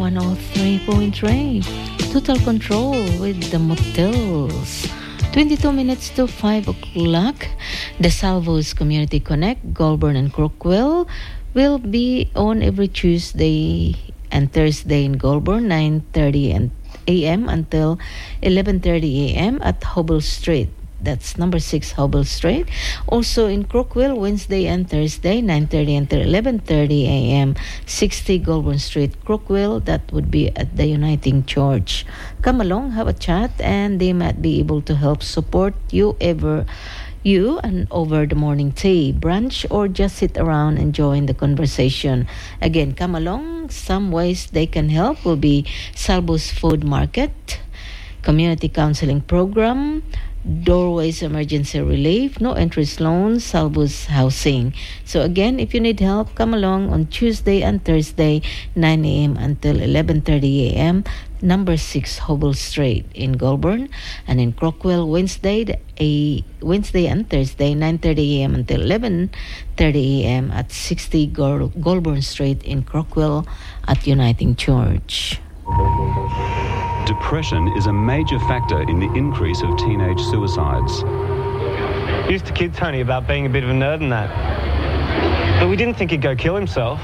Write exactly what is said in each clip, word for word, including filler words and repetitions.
one oh three point three. Total Control with the Motels. twenty-two minutes to five o'clock. The Salvos Community Connect, Goulburn and Crookwell, will be on every Tuesday and Thursday in Goulburn, nine thirty a.m. until eleven thirty a.m. at Hobble Street. That's number six Hobble Street. Also in Crookwell, Wednesday and Thursday, nine thirty until eleven thirty a.m. sixty Goulburn Street, Crookwell. That would be at the Uniting Church. Come along, have a chat, and they might be able to help support you ever you and over the morning tea, brunch, or just sit around enjoying the conversation. Again, come along. Some ways they can help will be Salvo's Food Market, Community Counseling Program, Doorways Emergency Relief, No Interest Loans, Salvo's Housing. So again, if you need help, come along on Tuesday and Thursday, nine a.m. until eleven thirty a.m., number six Hobble Street in Goulburn, and in Crookwell, Wednesday, a Wednesday and Thursday, nine thirty a.m. until eleven thirty a.m. at sixty Goul- Goulburn Street in Crookwell at Uniting Church. Depression is a major factor in the increase of teenage suicides. Used to kid Tony about being a bit of a nerd and that. But we didn't think he'd go kill himself.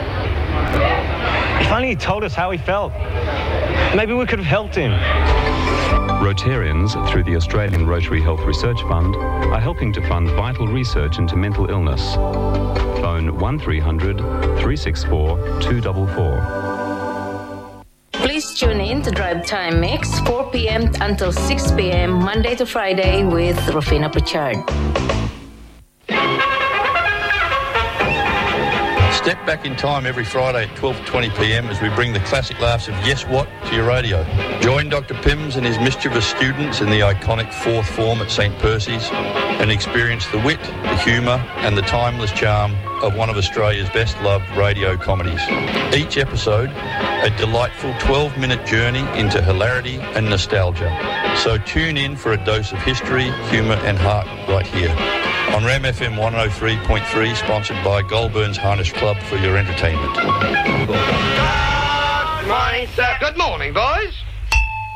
If only he told us how he felt. Maybe we could have helped him. Rotarians, through the Australian Rotary Health Research Fund, are helping to fund vital research into mental illness. Phone one three hundred, three six four, two four four. Please tune in to Drive Time Mix, four p.m. until six p.m. Monday to Friday with Rufina Pritchard. Step back in time every Friday at twelve twenty p.m. as we bring the classic laughs of Yes What to your radio. Join Doctor Pims and his mischievous students in the iconic fourth form at Saint Percy's and experience the wit, the humour and the timeless charm of one of Australia's best-loved radio comedies. Each episode, a delightful twelve-minute journey into hilarity and nostalgia. So tune in for a dose of history, humour and heart right here on Ram F M one oh three point three, sponsored by Goulburn's Harness Club for your entertainment. Good morning, sir. Good morning, boys.